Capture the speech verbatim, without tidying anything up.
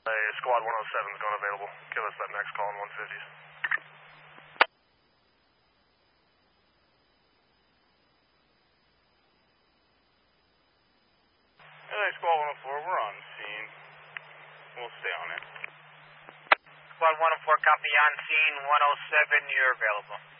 Hey, Squad one oh seven is going available. Give us that next call in one fifties. L A Squad one oh four, we're on scene. We'll stay on it. Squad one oh four, copy on scene. one oh seven, you're available.